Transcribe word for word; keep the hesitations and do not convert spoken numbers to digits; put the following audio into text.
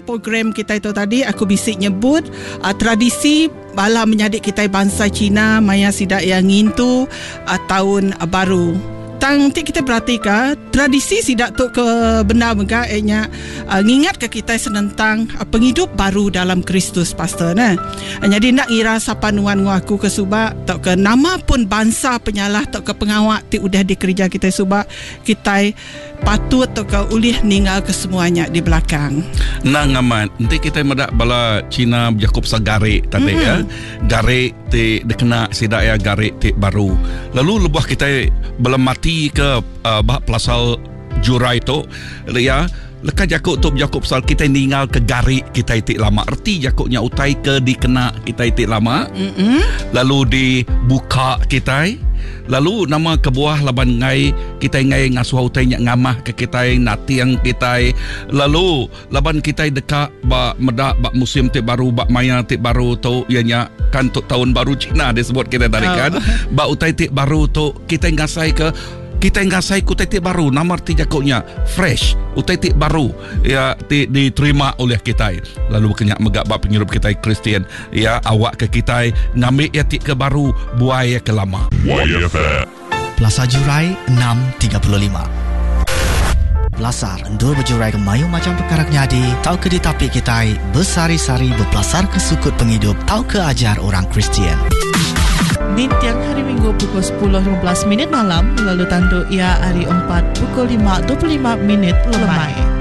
program kita itu tadi aku bisik nyebut uh, tradisi bala menyadik kita bangsa Cina maya sidak yang ngintu uh, tahun uh, baru. Tang ti kita perhatikan tradisi sidak tu ke benda mereka enya uh, ngingat ke kita senentang uh, penghidup baru dalam Kristus pastor nah. Uh, jadi nak ngira sapa nuan ngaku ke suba tok ke nama pun bangsa penyalah tok ke pengawak ti udah di kerja kita suba kita patut tok ke ulih ninggal ke semuanya di belakang. Nang aman nanti kita medak bala Cina Jakob sagare tadi mm-hmm. ya. Gare ti dikena sidak ya gare ti baru. Lalu lebuh kita belum mati ke uh, bah pelasal jurai tu ya lekas Jakob tu Jakob sal kita ninggal ke gari kita itik lama erti Jakobnya utai ke dikena kita itik lama mm-hmm. lalu dibuka kita lalu nama kebuah laban ngai kita ngai ngasuh utai nyak ngamah ke kita nati yang kita lalu laban kita dekat ba medak ba musim tik baru ba maya tik baru tu ianya kan tu tahun baru Cina disebut kita tadi kan oh. Ba utai tik baru tu kita ngasai ke kita ngasai ku titik baru nama arti Jakobnya fresh titik baru ya ti, diterima oleh kita lalu kenyak megak bab penghidup kita Kristian ya awak ke kita ngambil ya tik ke baru buaya ke lama Plaza Jurai enam tiga puluh lima Belasar endur berjurai ke mayu macam perkara nyadi tau ke ditapik kita bersari-sari berpelasar ke sukut penghidup tau ke ajar orang Kristian Di tiang hari Minggu pukul sepuluh lima belas minit malam lalu tandu ia hari empat pukul lima dua puluh lima minit lemai.